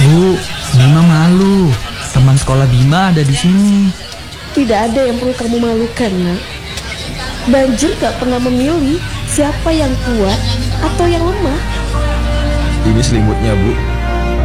Bu, Bima malu. Teman sekolah Bima ada di sini. Tidak ada yang perlu kamu malukan, nak. Banjir gak pernah memilih siapa yang kuat atau yang lemah. Ini selimutnya, Bu.